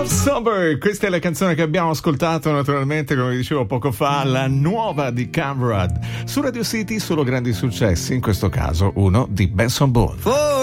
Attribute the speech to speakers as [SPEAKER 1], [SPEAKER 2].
[SPEAKER 1] Love Sober, questa è la canzone che abbiamo ascoltato, naturalmente, come dicevo poco fa, la nuova di Camrad. Su Radio City solo grandi successi, in questo caso uno di Benson Boone.